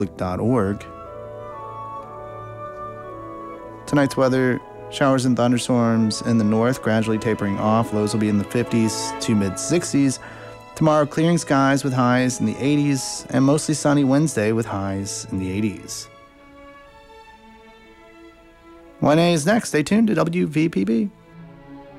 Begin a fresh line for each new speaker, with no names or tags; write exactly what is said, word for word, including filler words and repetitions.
dot org. Tonight's weather, showers and thunderstorms in the north, gradually tapering off. Lows will be in the fifties to mid-sixties. Tomorrow, clearing skies with highs in the eighties, and mostly sunny Wednesday with highs in the eighties. one A is next. Stay tuned to W V P B.